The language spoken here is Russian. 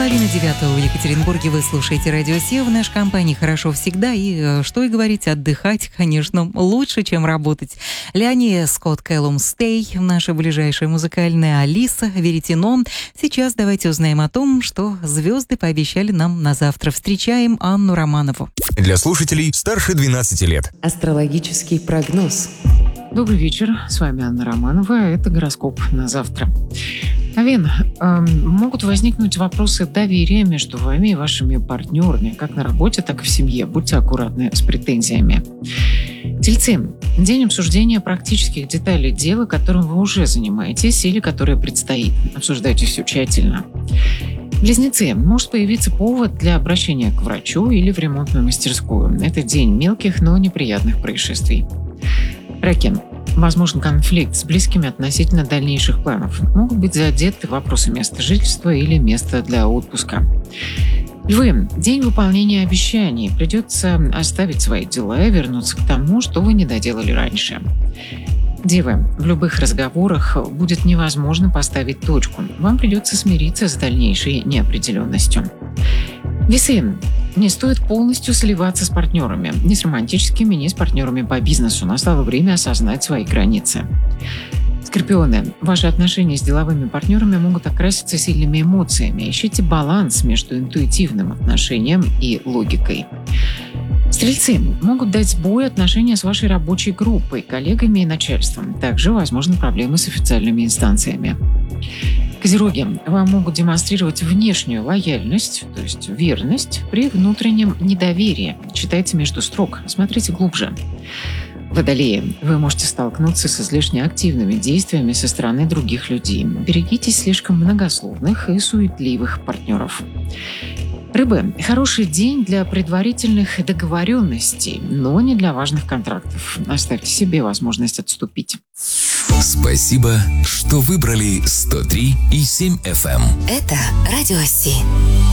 Половина девятого в Екатеринбурге. Вы слушаете Радио Си. В нашей компании хорошо всегда. И что и говорить, отдыхать, конечно, лучше, чем работать. Леони Скотт Кэллум «Stay», наша ближайшая музыкальная Алиса Веретено. Сейчас давайте узнаем о том, что звезды пообещали нам на завтра. Встречаем Анну Романову. Для слушателей старше 12 лет. Астрологический прогноз. Добрый вечер, с вами Анна Романова. Это гороскоп на завтра. Овен, могут возникнуть вопросы доверия между вами и вашими партнерами, как на работе, так и в семье. Будьте аккуратны с претензиями. Тельцы. День обсуждения практических деталей дела, которым вы уже занимаетесь или которое предстоит. Обсуждайте все тщательно. Близнецы. Может появиться повод для обращения к врачу или в ремонтную мастерскую. Это день мелких, но неприятных происшествий. Раки. Возможен конфликт с близкими относительно дальнейших планов. Могут быть задеты вопросы места жительства или места для отпуска. Львы. День выполнения обещаний. Придется оставить свои дела и вернуться к тому, что вы не доделали раньше. Девы. В любых разговорах будет невозможно поставить точку. Вам придется смириться с дальнейшей неопределенностью. Весы. Не стоит полностью сливаться с партнерами. Ни с романтическими, ни с партнерами по бизнесу. Настало время осознать свои границы. Скорпионы. Ваши отношения с деловыми партнерами могут окраситься сильными эмоциями. Ищите баланс между интуитивным отношением и логикой. Стрельцы. Могут дать сбой отношения с вашей рабочей группой, коллегами и начальством. Также возможны проблемы с официальными инстанциями. Козероги. Вам могут демонстрировать внешнюю лояльность, то есть верность, при внутреннем недоверии. Читайте между строк, смотрите глубже. Водолеи. Вы можете столкнуться с излишне активными действиями со стороны других людей. Берегитесь слишком многословных и суетливых партнеров. Рыбы. Хороший день для предварительных договоренностей, но не для важных контрактов. Оставьте себе возможность отступить. Спасибо, что выбрали 103,7 FM. Это Радио Си.